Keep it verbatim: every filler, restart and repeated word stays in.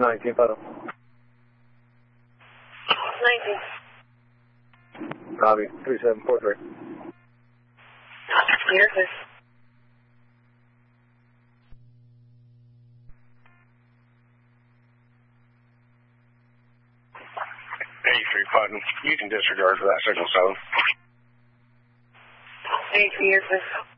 nineteen, final. nineteen. Copy, three seven four three. Here, sir. eighty-three, Putnam. You can disregard for that signal, seven. eighty-three, here, sir.